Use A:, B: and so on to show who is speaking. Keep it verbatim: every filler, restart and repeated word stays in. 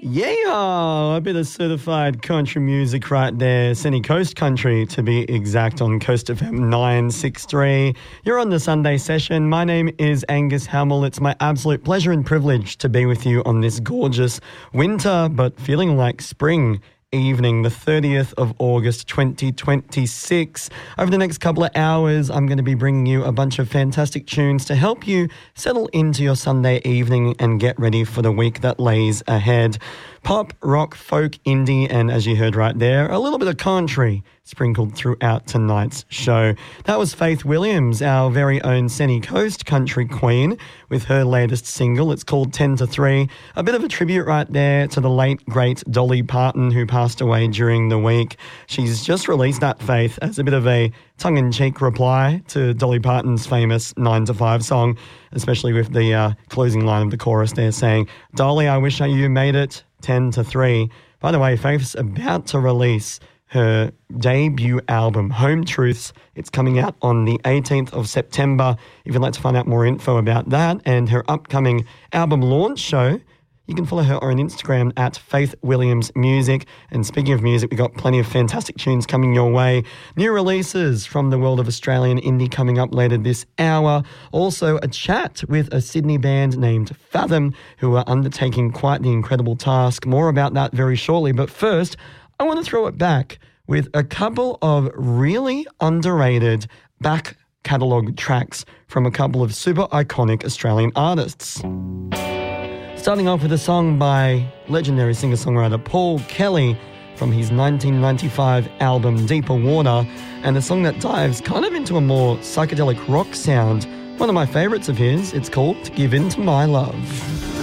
A: Yeah, a bit of certified country music right there. Sunny Coast Country, to be exact, on Coast F M nine sixty-three. You're on the Sunday session. My name is Angus Hamill. It's my absolute pleasure and privilege to be with you on this gorgeous winter, but feeling like spring evening, the thirtieth of August twenty twenty-six. Over the next couple of hours, I'm going to be bringing you a bunch of fantastic tunes to help you settle into your Sunday evening and get ready for the week that lays ahead. Pop, rock, folk, indie, and as you heard right there, a little bit of country sprinkled throughout tonight's show. That was Faith Williams, our very own Sunny Coast country queen, with her latest single. It's called ten to three. A bit of a tribute right there to the late, great Dolly Parton, who passed away during the week. She's just released that, Faith, as a bit of a tongue-in-cheek reply to Dolly Parton's famous nine to five song, especially with the uh, closing line of the chorus there saying, "Dolly, I wish you made it ten to three. By the way, Faith's about to release her debut album, Home Truths. It's coming out on the eighteenth of September. If you'd like to find out more info about that and her upcoming album launch show, you can follow her on Instagram at Faith Williams Music. And speaking of music, we've got plenty of fantastic tunes coming your way. New releases from the world of Australian indie coming up later this hour. Also a chat with a Sydney band named Fathom, who are undertaking quite the incredible task. More about that very shortly. But first, I want to throw it back with a couple of really underrated back catalogue tracks from a couple of super iconic Australian artists. Starting off with a song by legendary singer-songwriter Paul Kelly from his nineteen ninety-five album Deeper Water, and a song that dives kind of into a more psychedelic rock sound. One of my favourites of his, it's called Give In To My Love.